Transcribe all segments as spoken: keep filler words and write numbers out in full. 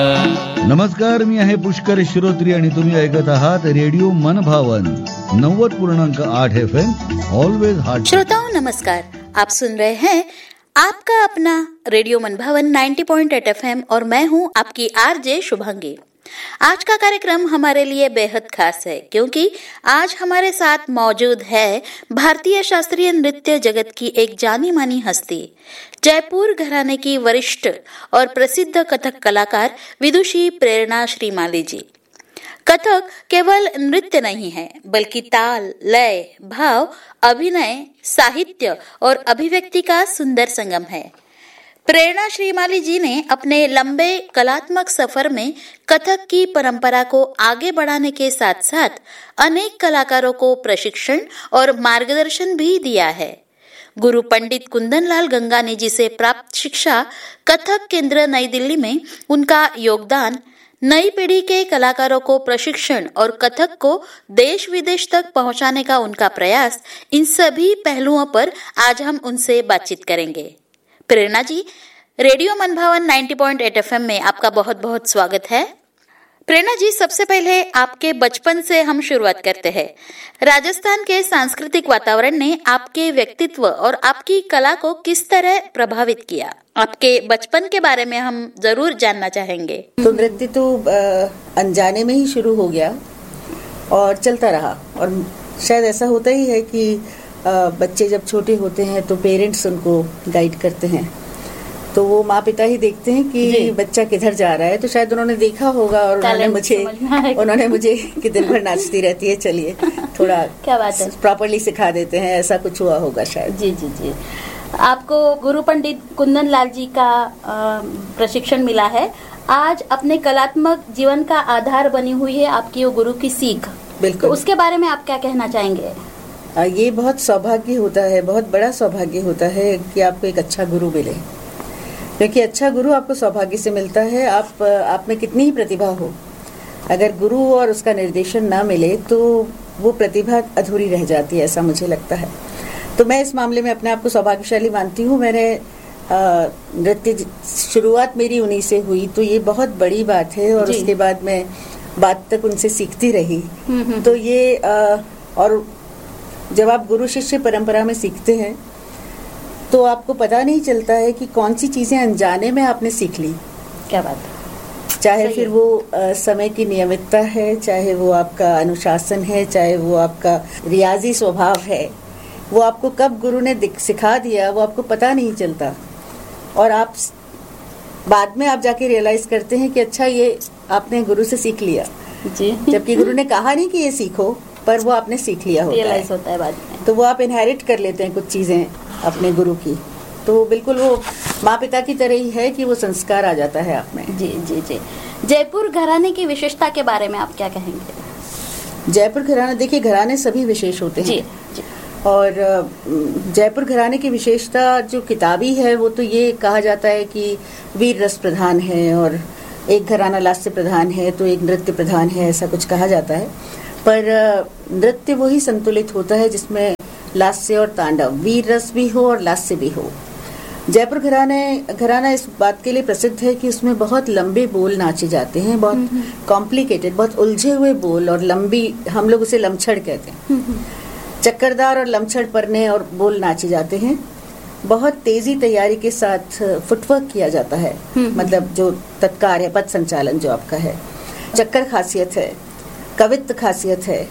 नमस्कार, मी आहे पुष्कर श्रोत्री आणि तुम्ही ऐकत आहात रेडिओ मनभावन नव्वद पूर्णांक आठ एफ एम ऑलवेज हार्ट. श्रोताओं नमस्कार, आप सुन रहे हैं आपका अपना रेडियो मनभावन नब्बे पॉइंट आठ एफ एम और मैं हूं आपकी आरजे शुभांगी. आज का कार्यक्रम हमारे लिए बेहद खास है क्योंकि आज हमारे साथ मौजूद है भारतीय शास्त्रीय नृत्य जगत की एक जानी मानी हस्ती, जयपुर घराने की वरिष्ठ और प्रसिद्ध कथक कलाकार विदुषी प्रेरणा श्रीमाली जी. कथक केवल नृत्य नहीं है बल्कि ताल, लय, भाव, अभिनय, साहित्य और अभिव्यक्ति का सुंदर संगम है. प्रेरणा श्रीमाली जी ने अपने लंबे कलात्मक सफर में कथक की परंपरा को आगे बढ़ाने के साथ साथ अनेक कलाकारों को प्रशिक्षण और मार्गदर्शन भी दिया है. गुरु पंडित कुंदनलाल गंगानी जी से प्राप्त शिक्षा, कथक केंद्र नई दिल्ली में उनका योगदान, नई पीढ़ी के कलाकारों को प्रशिक्षण और कथक को देश विदेश तक पहुंचाने का उनका प्रयास, इन सभी पहलुओं पर आज हम उनसे बातचीत करेंगे. प्रेरणा जी, रेडियो मनभावन नब्बे पॉइंट आठ एफ एम में आपका बहुत बहुत स्वागत है. प्रेरणा जी, सबसे पहले आपके बचपन से हम शुरुआत करते हैं. राजस्थान के सांस्कृतिक वातावरण ने आपके व्यक्तित्व और आपकी कला को किस तरह प्रभावित किया? आपके बचपन के बारे में हम जरूर जानना चाहेंगे. तो नृत्य तो अनजाने में ही शुरू हो गया और चलता रहा. और शायद ऐसा होता ही है कि बच्चे जब छोटे होते हैं तो पेरेंट्स उनको गाइड करते हैं, तो वो माँ पिता ही देखते हैं कि बच्चा किधर जा रहा है. तो शायद उन्होंने देखा होगा और उन्होंने मुझे उन्होंने मुझे कि दिन भर नाचती रहती है, चलिए थोड़ा क्या बात है, प्रॉपर्ली सिखा देते हैं, ऐसा कुछ हुआ होगा शायद. जी जी जी. आपको गुरु पंडित कुंदन लाल जी का प्रशिक्षण मिला है. आज अपने कलात्मक जीवन का आधार बनी हुई है आपकी वो गुरु की सीख. बिल्कुल. तो उसके बारे में आप क्या कहना चाहेंगे? ये बहुत सौभाग्य होता है, बहुत बड़ा सौभाग्य होता है कि आपको एक अच्छा गुरु मिले, क्योंकि अच्छा गुरु आपको सौभाग्य से मिलता है. आप आप में कितनी ही प्रतिभा हो, अगर गुरु और उसका निर्देशन ना मिले तो वो प्रतिभा अधूरी रह जाती है, ऐसा मुझे लगता है. तो मैं इस मामले में अपने आप को सौभाग्यशाली मानती हूँ. मैंने नृत्य शुरुआत मेरी उन्हीं से हुई, तो ये बहुत बड़ी बात है. और उसके बाद मैं बात तक उनसे सीखती रही. तो ये आ, और जब आप गुरु शिष्य परंपरा में सीखते हैं तो आपको पता नहीं चलता है कि कौन सी चीजें अनजाने में आपने सीख ली. क्या बात है. चाहे फिर वो आ, समय की नियमितता है, चाहे वो आपका अनुशासन है, चाहे वो आपका रियाजी स्वभाव है, वो आपको कब गुरु ने सिखा दिया वो आपको पता नहीं चलता. और आप बाद में आप जाके रियलाइज करते हैं कि अच्छा ये आपने गुरु से सीख लिया जी, जबकि गुरु ने कहा नहीं कि ये सीखो, पर वो आपने सीख लिया होता है. होता है बाद में. तो वो आप इनहेरिट कर लेते हैं कुछ चीजें अपने गुरु की. तो बिल्कुल वो माँ पिता की तरह ही है कि वो संस्कार आ जाता है आप में. जी जी जी. जयपुर घराने की विशेषता के बारे में आप क्या कहेंगे? जयपुर घराना, देखिए घराने सभी विशेष होते हैं जी, जी. और जयपुर घराने की विशेषता जो किताबी है वो तो ये कहा जाता है कि वीर रस प्रधान है और एक घराना लास्य प्रधान है तो एक नृत्य प्रधान है, ऐसा कुछ कहा जाता है. पर नृत्य वही संतुलित होता है जिसमें लास्य और तांडव, वीर रस भी हो और लास्य भी हो. जयपुर घराने घराना इस बात के लिए प्रसिद्ध है कि उसमें बहुत लंबे बोल नाचे जाते हैं, बहुत कॉम्प्लिकेटेड, बहुत उलझे हुए बोल और लंबी, हम लोग उसे लमछड़ कहते हैं, चक्करदार और लमछड़ परने और बोल नाचे जाते हैं. बहुत तेजी तैयारी के साथ फुटवर्क किया जाता है, मतलब जो तत्कार है, पद संचालन जो आपका है. चक्कर खासियत है, कवित्व खासियत है,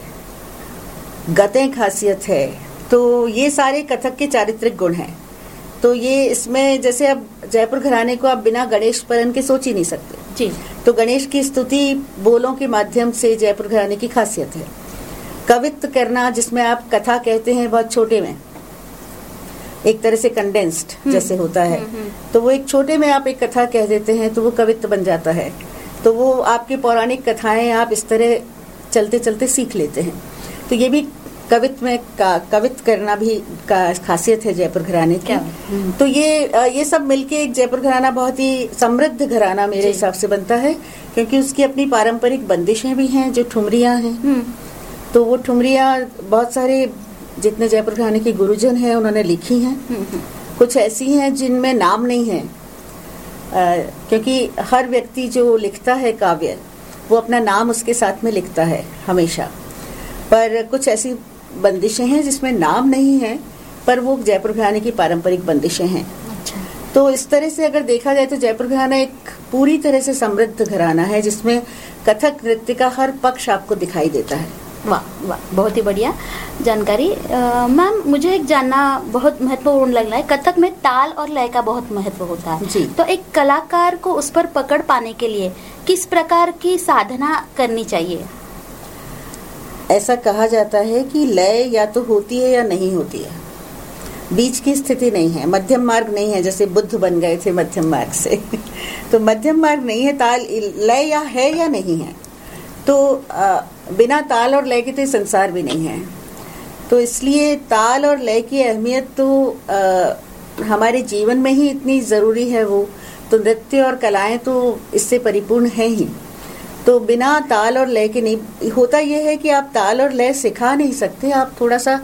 गतें खासियत है. तो ये सारे कथक के चारित्रिक गुण हैं. तो ये इसमें जैसे अब जयपुर घराने को आप बिना गणेश परन के सोच ही नहीं सकते जी. तो गणेश की स्तुति बोलों के माध्यम से जयपुर घराने की खासियत है. कवित्व करना, जिसमें आप कथा कहते हैं बहुत छोटे में, एक तरह से कंडेंस्ड जैसे होता है, तो वो एक छोटे में आप एक कथा कह देते हैं तो वो कवित्व बन जाता है. तो वो आपकी पौराणिक कथाएं आप इस तरह चलते चलते सीख लेते हैं. तो ये भी कवित्व में का कवित्व करना भी का खासियत है जयपुर घराने की. तो ये ये सब मिलके एक जयपुर घराना बहुत ही समृद्ध घराना मेरे हिसाब से बनता है, क्योंकि उसकी अपनी पारंपरिक बंदिशें भी हैं जो ठुमरियां हैं. तो वो ठुमरियां बहुत सारे जितने जयपुर घराने के गुरुजन हैं उन्होंने लिखी हैं. कुछ ऐसी हैं जिनमें नाम नहीं है क्योंकि हर व्यक्ति जो लिखता है काव्य वो अपना नाम उसके साथ में लिखता है हमेशा, पर कुछ ऐसी बंदिशें हैं जिसमें नाम नहीं है पर वो जयपुर घराने की पारंपरिक बंदिशें हैं। अच्छा। तो इस तरह से अगर देखा जाए तो जयपुर घराना एक पूरी तरह से समृद्ध घराना है जिसमें कथक नृत्य का हर पक्ष आपको दिखाई देता है। वाह वाह, बहुत ही बढ़िया जानकारी। मैम, मुझे एक जानना बहुत महत्वपूर्ण लग रहा है, कथक में ताल और लय का बहुत महत्व होता है जी। तो एक कलाकार को उस पर पकड़ पाने के लिए किस प्रकार की साधना करनी चाहिए? ऐसा कहा जाता है कि लय या तो होती है या नहीं होती है, बीच की स्थिति नहीं है, मध्यम मार्ग नहीं है। जैसे बुद्ध बन गए थे मध्यम मार्ग से तो मध्यम मार्ग नहीं है, ताल लय या है या नहीं है। तो आ, बिना ताल और लय के तो संसार भी नहीं है। तो इसलिए ताल और लय की अहमियत तो आ, हमारे जीवन में ही इतनी ज़रूरी है। वो तो नृत्य और कलाएं तो इससे परिपूर्ण है ही। तो बिना ताल और लय के नहीं होता। यह है कि आप ताल और लय सिखा नहीं सकते, आप थोड़ा सा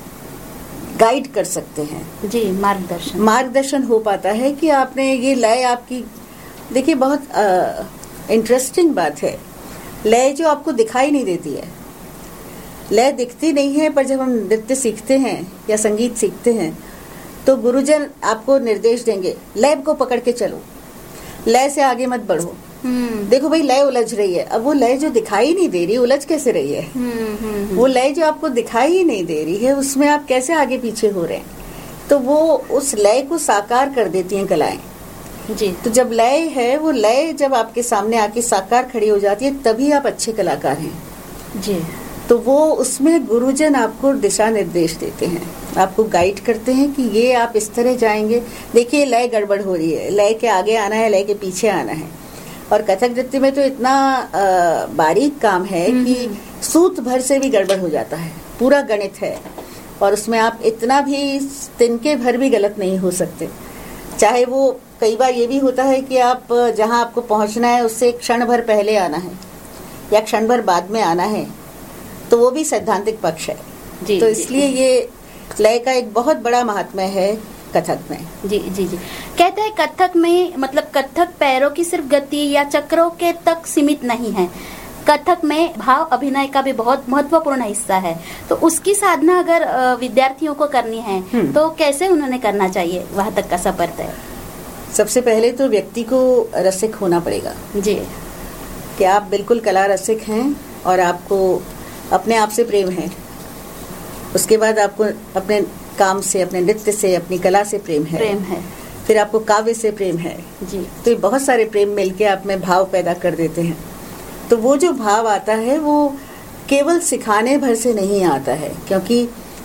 गाइड कर सकते हैं। जी, मार्गदर्शन मार्गदर्शन हो पाता है कि आपने ये लय आपकी, देखिए बहुत इंटरेस्टिंग बात है, लय जो आपको दिखाई नहीं देती है, लय दिखती नहीं है, पर जब हम नृत्य सीखते हैं या संगीत सीखते हैं तो गुरुजन आपको निर्देश देंगे, लय को पकड़ के चलो, लय से आगे मत बढ़ो। देखो भाई लय उलझ रही है, अब वो लय जो दिखाई नहीं दे रही उलझ कैसे रही है? हुँ, हुँ, वो लय जो आपको दिखाई ही नहीं दे रही है उसमें आप कैसे आगे पीछे हो रहे हैं? तो वो उस लय को साकार कर देती हैं कलाएं जी। तो जब लय है, वो लय जब आपके सामने आके साकार खड़ी हो जाती है तभी आप अच्छे कलाकार हैं जी। तो वो उसमें गुरुजन आपको दिशा निर्देश देते हैं, आपको गाइड करते हैं कि ये आप इस तरह जाएंगे। देखिए लय गड़बड़ हो रही है, लय के आगे आना है, लय के पीछे आना है। और कथक नृत्य में तो इतना आ, बारीक काम है कि सूत भर से भी गड़बड़ हो जाता है, पूरा गणित है। और उसमें आप इतना भी तिनके भर भी गलत नहीं हो सकते। चाहे वो कई बार ये भी होता है कि आप जहां आपको पहुंचना है उससे एक क्षण भर पहले आना है या क्षण भर बाद में आना है, तो वो भी सैद्धांतिक पक्ष है जी। तो इसलिए ये लय का एक बहुत बड़ा महात्म्य है कथक में। जी जी जी कहते हैं कथक में, मतलब कथक पैरों की सिर्फ गति या चक्रों के तक सीमित नहीं है, कथक में भाव अभिनय का भी बहुत महत्वपूर्ण हिस्सा है। तो उसकी साधना अगर विद्यार्थियों को करनी है तो कैसे उन्होंने करना चाहिए? वहां तक का सफर तय। सबसे पहले तो व्यक्ति को रसिक होना पड़ेगा जी, कि आप बिल्कुल कला रसिक हैं और आपको अपने आप से प्रेम है। उसके बाद आपको अपने काम से, अपने नृत्य से, अपनी कला से प्रेम है, प्रेम है। फिर आपको काव्य से प्रेम है जी। तो ये बहुत सारे प्रेम मिलके आप में भाव पैदा कर देते हैं। तो वो जो भाव आता है वो केवल सिखाने भर से नहीं आता है, क्योंकि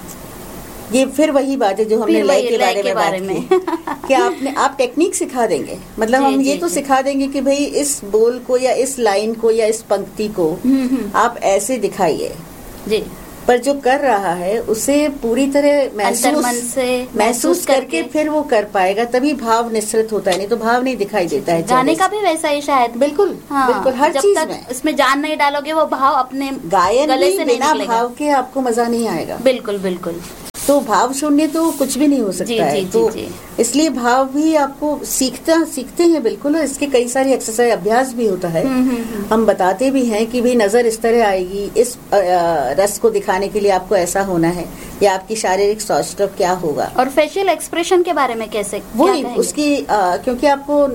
ये फिर वही बात है जो हमने लय के बारे में बात की कि आपने आप टेक्निक सिखा देंगे, मतलब हम ये तो सिखा देंगे कि भाई इस बोल को या इस लाइन को या इस पंक्ति को आप ऐसे दिखाइए जी। पर जो कर रहा है उसे पूरी तरह महसूस से महसूस करके फिर वो कर पाएगा, तभी भाव निश्रित होता है, नहीं तो भाव नहीं दिखाई देता है। गाने का भी वैसा ही शायद। बिल्कुल हाँ, बिल्कुल हर चीज में इसमें जान नहीं डालोगे वो भाव अपने गायन गले से बिना भाव के आपको मजा नहीं आएगा। बिल्कुल बिल्कुल। तो भाव शून्य तो कुछ भी नहीं हो सकता जी, है जी, तो जी, जी. इसलिए भाव भी आपको सीखता सीखते हैं बिल्कुल। और इसके कई सारी एक्सरसाइज अभ्यास भी होता है। हुँ, हुँ, हुँ. हम बताते भी हैं कि भाई नजर इस तरह आएगी, इस आ, रस को दिखाने के लिए आपको ऐसा होना है, या आपकी शारीरिक सौष्ठव क्या होगा। और फेशियल एक्सप्रेशन के बारे में कैसे वो उसकी आ, क्योंकि आपको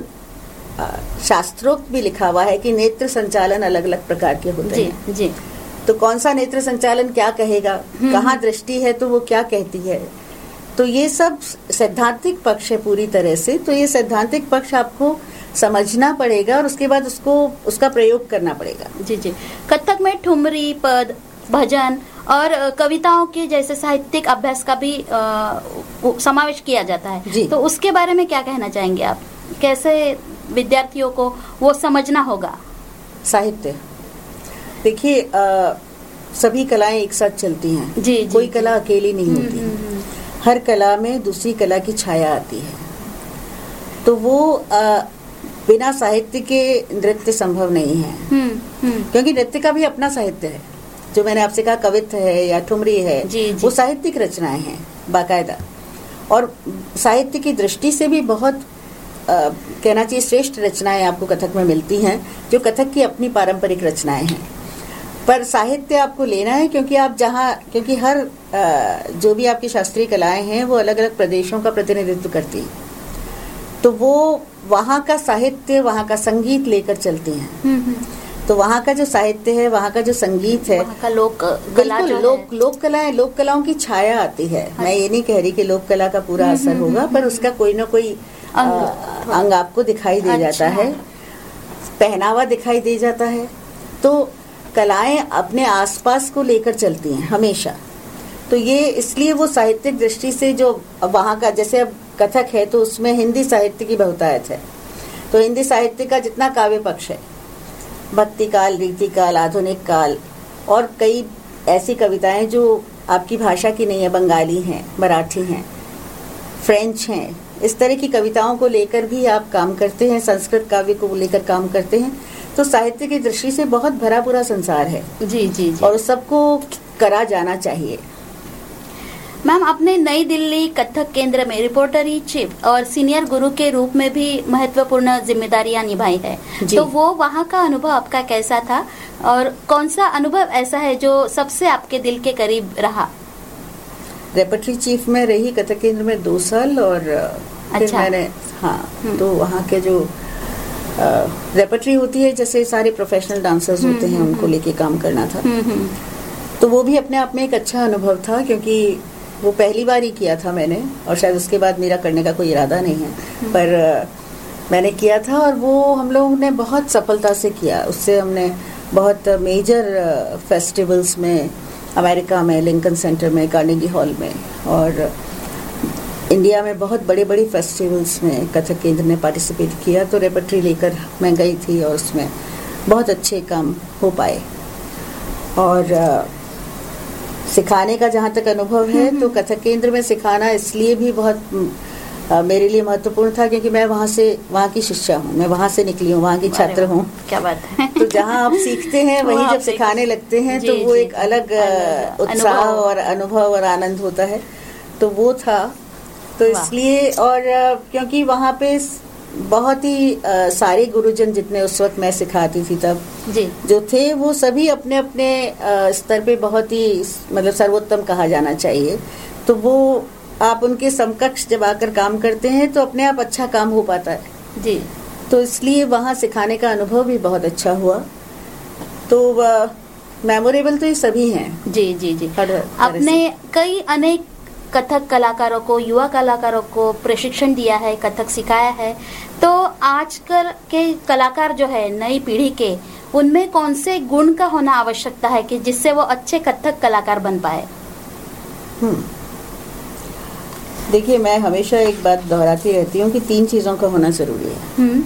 शास्त्रोक्त भी लिखा हुआ है कि नेत्र संचालन अलग अलग प्रकार के होते जी, हैं जी। तो कौन सा नेत्र संचालन क्या कहेगा, कहाँ दृष्टि है तो वो क्या कहती है, तो ये सब सैद्धांतिक पक्ष है पूरी तरह से। तो ये सैद्धांतिक पक्ष आपको समझना पड़ेगा और उसके बाद उसको उसका प्रयोग करना पड़ेगा। जी जी। कथक में ठुमरी, पद, भजन और कविताओं के जैसे साहित्यिक अभ्यास का भी आ, समावेश किया जाता है जी। तो उसके बारे में क्या कहना चाहेंगे आप? कैसे विद्यार्थियों को वो समझना होगा? साहित्य देखिए, सभी कलाएं एक साथ चलती हैं जी, जी, कोई कला अकेली नहीं होती। हुँ, हुँ, हर कला में दूसरी कला की छाया आती है। तो वो आ, बिना साहित्य के नृत्य संभव नहीं है। हुँ, हुँ, क्योंकि नृत्य का भी अपना साहित्य है। जो मैंने आपसे कहा कवित्व है या ठुमरी है जी, जी. वो साहित्यिक रचनाएं हैं बाकायदा। और साहित्य की दृष्टि से भी बहुत कहना चाहिए श्रेष्ठ रचनाएं आपको कथक में मिलती हैं, जो कथक की अपनी पारंपरिक रचनाएं हैं। पर साहित्य आपको लेना है, क्योंकि आप जहाँ क्योंकि हर आ, जो भी आपकी शास्त्रीय कलाएं हैं वो अलग अलग प्रदेशों का प्रतिनिधित्व करती है, तो वो वहाँ का साहित्य, वहाँ का संगीत लेकर चलती हैं। तो वहाँ का जो साहित्य है, वहाँ का जो संगीत है, वहाँ का लोक कला बिल्कुल जो लोक लोक कलाएं लोक कलाओं की छाया आती है। हाँ। मैं ये नहीं कह रही कि लोक कला का पूरा असर होगा, पर उसका कोई ना कोई अंग, अंग आपको दिखाई दे अच्छा। जाता है, पहनावा दिखाई दे जाता है। तो कलाएं अपने आसपास को लेकर चलती हैं हमेशा। तो ये इसलिए वो साहित्यिक दृष्टि से जो वहाँ का, जैसे अब कथक है तो उसमें हिंदी साहित्य की बहुतायत है, तो हिंदी साहित्य का जितना काव्य पक्ष है, भक्ति काल, रीति काल, आधुनिक काल, और कई ऐसी कविताएं जो आपकी भाषा की नहीं है, बंगाली हैं, मराठी हैं, फ्रेंच हैं, इस तरह की कविताओं को लेकर भी आप काम करते हैं, संस्कृत काव्य को लेकर काम करते हैं। तो साहित्य की दृष्टि से बहुत भरा पूरा संसार है जी जी जी। और सबको करा जाना चाहिए। मैम, आपने नई दिल्ली कथक केंद्र में रिपोर्टरी चीफ और सीनियर गुरु के रूप में भी महत्वपूर्ण जिम्मेदारियां निभाई है, तो वो वहाँ का अनुभव आपका कैसा था और कौन सा अनुभव ऐसा है जो सबसे आपके दिल के करीब रहा? रेपर्टरी चीफ में रही कथक केंद्र में दो साल, और फिर अच्छा। मैंने हाँ तो वहाँ के जो रेपर्टरी होती है, जैसे सारे प्रोफेशनल डांसर्स होते हैं, उनको लेके काम करना था। तो वो भी अपने आप में एक अच्छा अनुभव था, क्योंकि वो पहली बार ही किया था मैंने, और शायद उसके बाद मेरा करने का कोई इरादा नहीं है, पर uh, मैंने किया था और वो हम लोगों ने बहुत सफलता से किया। उससे हमने बहुत मेजर फेस्टिवल्स में, अमेरिका में, लिंकन सेंटर में, कार्नेगी हॉल में, और इंडिया में बहुत बड़े बड़े फेस्टिवल्स में कथक केंद्र ने पार्टिसिपेट किया। तो रेपर्टरी लेकर मैं गई थी और उसमें बहुत अच्छे काम हो पाए। और uh, सिखाने का जहाँ तक अनुभव है, तो कथक केंद्र में सिखाना इसलिए भी बहुत आ, मेरे लिए महत्वपूर्ण था, क्योंकि मैं वहाँ से वहाँ की शिष्या हूँ, मैं वहाँ से निकली हूँ, वहाँ की छात्र हूँ। क्या बात है। तो जहाँ आप सीखते हैं वही जब सिखाने लगते हैं तो वो एक अलग उत्साह और अनुभव और आनंद होता है। तो वो था, तो इसलिए, और क्योंकि वहाँ पे बहुत ही आ, सारे गुरुजन जितने उस वक्त मैं सिखाती थी तब जी जो थे, वो सभी अपने अपने आ, स्तर पे बहुत ही मतलब सर्वोत्तम कहा जाना चाहिए। तो वो आप उनके समकक्ष जब आकर काम करते हैं तो अपने आप अच्छा काम हो पाता है जी। तो इसलिए वहाँ सिखाने का अनुभव भी बहुत अच्छा हुआ। तो मेमोरेबल तो ये सभी हैं। जी जी जी। आपने कई अनेक कथक कलाकारों को, युवा कलाकारों को प्रशिक्षण दिया है, कथक सिखाया है, तो आजकल के कलाकार जो है नई पीढ़ी के, उनमें कौन से गुण का होना आवश्यकता है कि जिससे वो अच्छे कथक कलाकार बन पाए? हम्म देखिए, मैं हमेशा एक बात दोहराती रहती हूँ कि तीन चीजों का होना जरूरी है,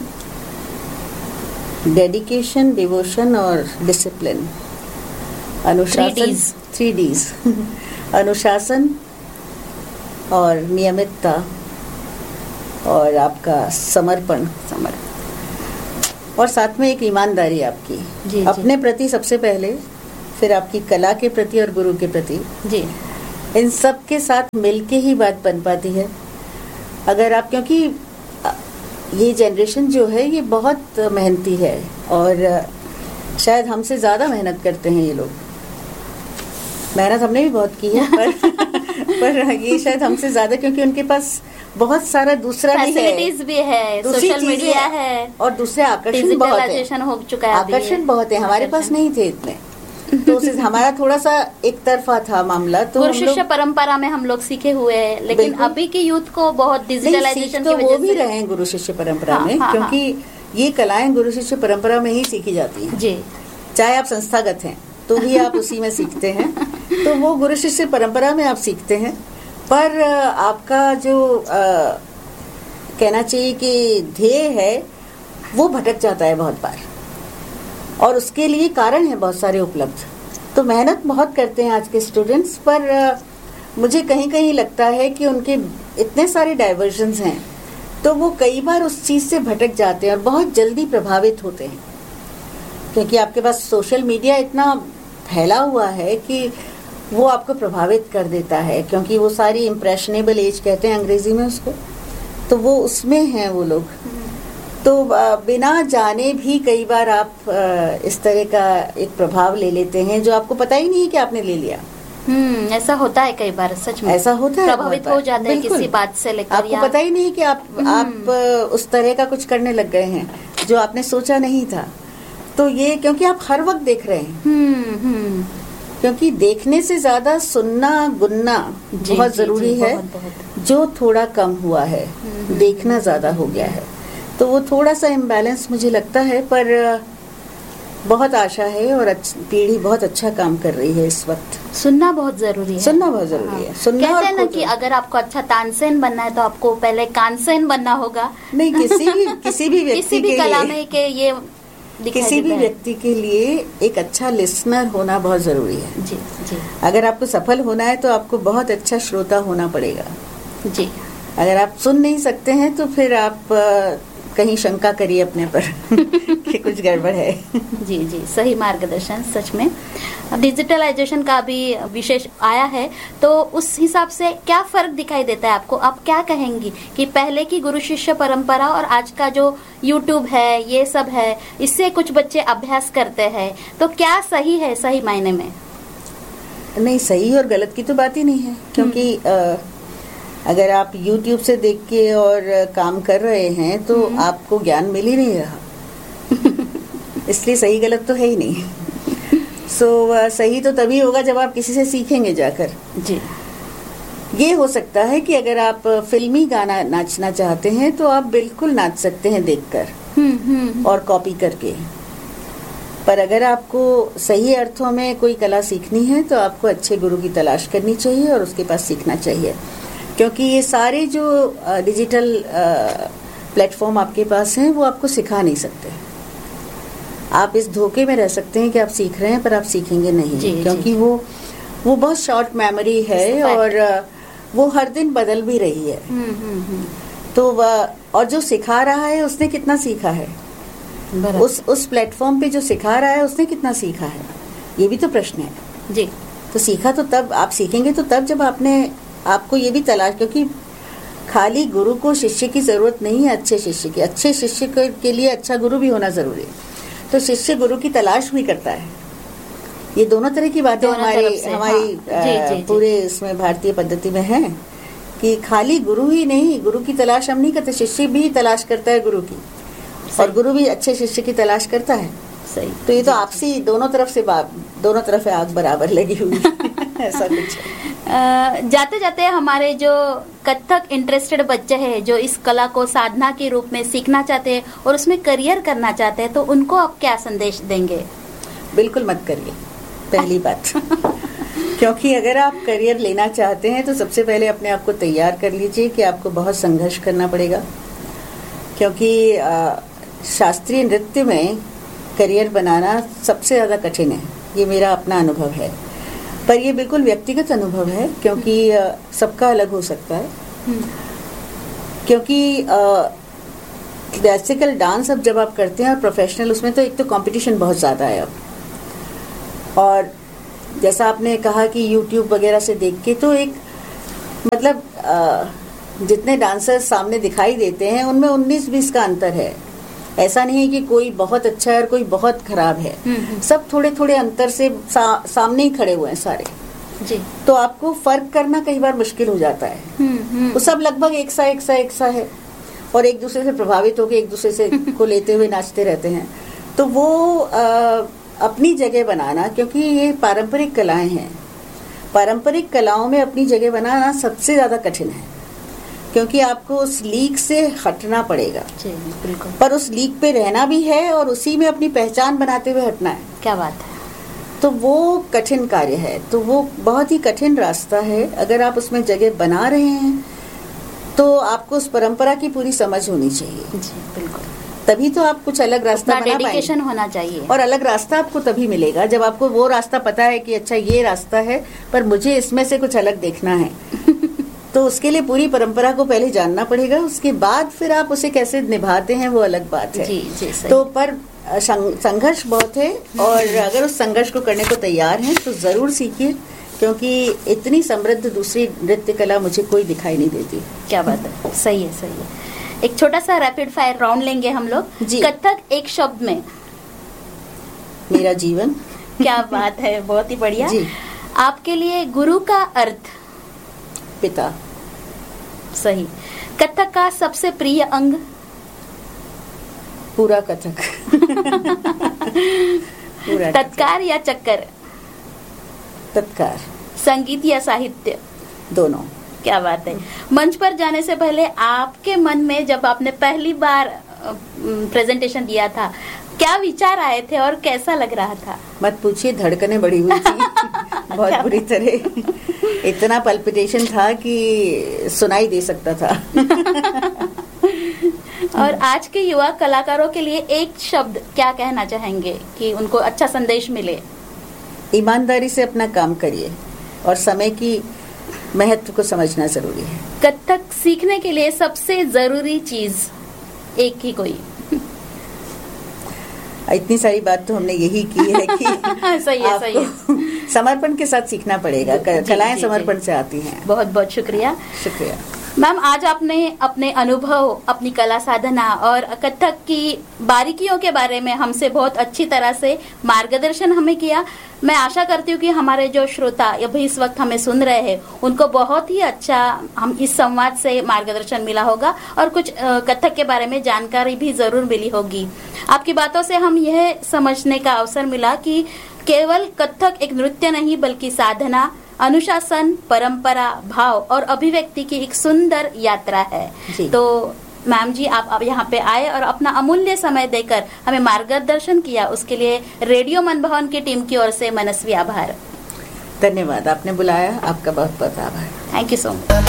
डेडिकेशन, डिवोशन और डिसिप्लिन। अनुशासन, थ्री डीज अनुशासन और नियमितता और आपका समर्पण समर्पण और साथ में एक ईमानदारी आपकी जी, अपने जी. प्रति सबसे पहले, फिर आपकी कला के प्रति और गुरु के प्रति जी। इन सब के साथ मिलके ही बात बन पाती है। अगर आप, क्योंकि ये जनरेशन जो है ये बहुत मेहनती है और शायद हमसे ज्यादा मेहनत करते हैं ये लोग। मेहनत हमने भी बहुत की है पर पर ये शायद हमसे ज्यादा, क्योंकि उनके पास बहुत सारा दूसरा फैसिलिटीज भी है, सोशल मीडिया है और दूसरे आकर्षण बहुत है, हो चुका है, आकर्षण बहुत है। हमारे पास नहीं थे इतने, तो हमारा थोड़ा सा एक तरफा था मामला। तो गुरु शिष्य परंपरा में हम लोग सीखे हुए हैं, लेकिन अभी की यूथ को बहुत डिजिटलाइजेशन की वजह से, वो भी रहे हैं गुरु शिष्य परंपरा में, क्योंकि ये कलाएं गुरु शिष्य परंपरा में ही सीखी जाती हैं जी। चाहे आप संस्थागत हैं तो भी आप उसी में सीखते हैं, तो वो गुरु शिष्य परंपरा में आप सीखते हैं। पर आपका जो आ, कहना चाहिए कि ध्येय है वो भटक जाता है बहुत बार, और उसके लिए कारण है बहुत सारे उपलब्ध। तो मेहनत बहुत करते हैं आज के स्टूडेंट्स, पर आ, मुझे कहीं कहीं लगता है कि उनके इतने सारे डाइवर्जन्स हैं तो वो कई बार उस चीज से भटक जाते हैं और बहुत जल्दी प्रभावित होते हैं, क्योंकि आपके पास सोशल मीडिया इतना फैला हुआ है कि वो आपको प्रभावित कर देता है, क्योंकि वो सारी इम्प्रेशनेबल एज कहते हैं अंग्रेजी में उसको, तो वो उसमें हैं वो लोग। तो बिना जाने भी कई बार आप इस तरह का एक प्रभाव ले लेते हैं जो आपको पता ही नहीं है कि आपने ले लिया। हम्म ऐसा होता है कई बार, सच में ऐसा होता है, प्रभावित हो जाते हैं किसी बात से लेकर, आपको पता ही नहीं कि आप आप उस तरह का कुछ करने लग गए हैं जो आपने सोचा नहीं था। तो ये क्योंकि आप हर वक्त देख रहे हैं, हम्म हम्म क्योंकि देखने से ज्यादा सुनना गुनना बहुत जी, जरूरी जी, है, बहुत, बहुत। जो थोड़ा कम हुआ है, देखना ज्यादा हो गया है, तो वो थोड़ा सा इम्बैलेंस मुझे लगता है। पर बहुत आशा है और पीढ़ी बहुत अच्छा काम कर रही है इस वक्त। सुनना बहुत जरूरी है, सुनना बहुत जरूरी हाँ। है। सुनना कहते हैं ना और कि अगर आपको अच्छा तानसेन बनना है तो आपको पहले कानसेन बनना होगा। नहीं, किसी भी किसी भी व्यक्ति किसी भी के कला लिए, में के ये किसी भी व्यक्ति के लिए एक अच्छा लिसनर होना बहुत जरूरी है। जी जी। अगर आपको सफल होना है तो आपको बहुत अच्छा श्रोता होना पड़ेगा। जी। अगर आप सुन नहीं सकते हैं तो फिर आप कहीं शंका करिए अपने पर कि कुछ गड़बड़ है। जी जी, सही मार्गदर्शन। सच में डिजिटलाइजेशन का भी विशेष आया है, तो उस हिसाब से क्या फर्क दिखाई देता है आपको? आप क्या कहेंगी कि पहले की गुरु शिष्य परंपरा और आज का जो यूट्यूब है, ये सब है, इससे कुछ बच्चे अभ्यास करते हैं, तो क्या सही है सही मायने में? नहीं, सही और गलत की तो बात ही नहीं है, क्योंकि आ, अगर आप YouTube से देख के और काम कर रहे हैं तो आपको ज्ञान मिल ही नहीं रहा, इसलिए सही गलत तो है ही नहीं। सो so, सही तो तभी होगा जब आप किसी से सीखेंगे जाकर। जी। ये हो सकता है कि अगर आप फिल्मी गाना नाचना चाहते हैं तो आप बिल्कुल नाच सकते हैं देखकर और कॉपी करके, पर अगर आपको सही अर्थों में कोई कला सीखनी है तो आपको अच्छे गुरु की तलाश करनी चाहिए और उसके पास सीखना चाहिए, क्योंकि ये सारे जो डिजिटल प्लेटफॉर्म आपके पास हैं वो आपको सिखा नहीं सकते। आप इस धोखे में रह सकते हैं कि आप सीख रहे हैं पर आप सीखेंगे नहीं, जी, क्योंकि जी। वो वो बहुत शॉर्ट मेमोरी है और वो हर दिन बदल भी रही है। तो और जो सिखा रहा है उसने कितना सीखा है, उस उस प्लेटफॉर्म पे जो सिखा रहा है उसने कितना सीखा है, ये भी तो प्रश्न है। जी। तो सीखा तो तब आप सीखेंगे तो तब जब आपने आपको ये भी तलाश, क्योंकि खाली गुरु को शिष्य की जरूरत नहीं है, अच्छे शिष्य की, अच्छे शिष्य के लिए अच्छा गुरु भी होना जरूरी है। तो शिष्य गुरु की तलाश भी करता है। ये दोनों तरह की बातें हमारी हमारी हाँ। जी, जी, पूरे इसमें भारतीय पद्धति में है कि खाली गुरु ही नहीं, गुरु की तलाश हम नहीं करते, शिष्य भी तलाश करता है गुरु की, और गुरु भी अच्छे शिष्य की तलाश करता है। सही। तो ये तो आपसी दोनों तरफ से दोनों तरफ आग बराबर लगी हुई ऐसा कुछ है। जाते जाते हमारे जो कथक इंटरेस्टेड बच्चे हैं, जो इस कला को साधना के रूप में सीखना चाहते हैं और उसमें करियर करना चाहते हैं, तो उनको आप क्या संदेश देंगे? बिल्कुल मत करिए, पहली बात। क्योंकि अगर आप करियर लेना चाहते हैं तो सबसे पहले अपने आप को तैयार कर लीजिए कि आपको बहुत संघर्ष करना पड़ेगा, क्योंकि शास्त्रीय नृत्य में करियर बनाना सबसे ज़्यादा कठिन है। ये मेरा अपना अनुभव है, पर ये बिल्कुल व्यक्तिगत अनुभव है, क्योंकि सबका अलग हो सकता है। क्योंकि क्लासिकल डांस अब जब आप करते हैं और प्रोफेशनल, उसमें तो एक तो कंपटीशन बहुत ज़्यादा है अब, और जैसा आपने कहा कि यूट्यूब वगैरह से देख के, तो एक मतलब आ, जितने डांसर्स सामने दिखाई देते हैं उनमें उन्नीस बीस का अंतर है। ऐसा नहीं है कि कोई बहुत अच्छा है और कोई बहुत खराब है, सब थोड़े थोड़े अंतर से सा, सामने ही खड़े हुए हैं सारे। जी। तो आपको फर्क करना कई बार मुश्किल हो जाता है। वो सब लगभग एक सा एक सा एक सा है और एक दूसरे से प्रभावित होकर एक दूसरे से को लेते हुए नाचते रहते हैं। तो वो आ, अपनी जगह बनाना, क्योंकि ये पारंपरिक कलाएं हैं, पारंपरिक कलाओं में अपनी जगह बनाना सबसे ज्यादा कठिन है, क्योंकि आपको उस लीग से हटना पड़ेगा। जी, बिल्कुल। पर उस लीग पे रहना भी है और उसी में अपनी पहचान बनाते हुए हटना है। क्या बात है। तो वो कठिन कार्य है, तो वो बहुत ही कठिन रास्ता है। अगर आप उसमें जगह बना रहे हैं तो आपको उस परंपरा की पूरी समझ होनी चाहिए। जी, बिल्कुल। तभी तो आप कुछ अलग रास्ता बना पाएंगे। डेडिकेशन होना चाहिए, और अलग रास्ता आपको तभी मिलेगा जब आपको वो रास्ता पता है कि अच्छा ये रास्ता है, पर मुझे इसमें से कुछ अलग देखना है। तो उसके लिए पूरी परंपरा को पहले जानना पड़ेगा, उसके बाद फिर आप उसे कैसे निभाते हैं वो अलग बात है। जी, जी, सही। तो पर संघर्ष बहुत है, और अगर उस संघर्ष को करने को तैयार हैं तो जरूर सीखिए, क्योंकि इतनी समृद्ध दूसरी नृत्य कला मुझे कोई दिखाई नहीं देती। क्या बात है, सही है, सही है। एक छोटा सा रैपिड फायर राउंड लेंगे हम लोग। जी। कथक एक शब्द में। मेरा जीवन। क्या बात है, बहुत ही बढ़िया। जी। आपके लिए गुरु का अर्थ। पिता। सही। कथक का सबसे प्रिय अंग। पूरा कथक। पूरा तत्कार या चक्कर। तत्कार। संगीत या साहित्य। दोनों। क्या बात है। मंच पर जाने से पहले आपके मन में जब आपने पहली बार प्रेजेंटेशन दिया था, क्या विचार आए थे और कैसा लग रहा था? मत पूछिए, धड़कनें बढ़ी हुई थी बहुत बुरी तरह। इतना पल्पिटेशन था कि सुनाई दे सकता था। और आज के युवा कलाकारों के लिए एक शब्द क्या कहना चाहेंगे कि उनको अच्छा संदेश मिले? ईमानदारी से अपना काम करिए और समय की महत्व को समझना जरूरी है। कथक सीखने के लिए सबसे जरूरी चीज एक ही कोई? इतनी सारी बात तो हमने यही की है कि सही है, सही है। समर्पण के साथ सीखना पड़ेगा। कलाएं समर्पण से आती हैं। बहुत बहुत शुक्रिया। शुक्रिया मैम, आज आपने अपने अनुभव, अपनी कला साधना और कथक की बारीकियों के बारे में हमसे बहुत अच्छी तरह से मार्गदर्शन हमें किया। मैं आशा करती हूँ कि हमारे जो श्रोता अभी इस वक्त हमें सुन रहे हैं, उनको बहुत ही अच्छा हम इस संवाद से मार्गदर्शन मिला होगा और कुछ कथक के बारे में जानकारी भी जरूर मिली होगी। आपकी बातों से हम यह समझने का अवसर मिला कि केवल कथक एक नृत्य नहीं, बल्कि साधना, अनुशासन, परंपरा, भाव और अभिव्यक्ति की एक सुंदर यात्रा है। तो मैम जी, आप अब यहाँ पे आए और अपना अमूल्य समय देकर हमें मार्गदर्शन किया, उसके लिए रेडियो मनभवन की टीम की ओर से मनस्वी आभार। धन्यवाद। आपने बुलाया, आपका बहुत बहुत आभार। Thank you so much.